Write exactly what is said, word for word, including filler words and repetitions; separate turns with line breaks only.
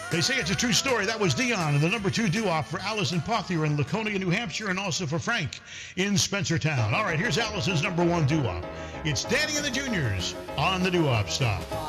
They say it's a true story. That was Dion and the number two doo-wop for Allison Pothier in Laconia, New Hampshire, and also for Frank in Spencertown. All right, here's Allison's number one doo-wop. It's Danny and the Juniors on the Doo-Wop Stop.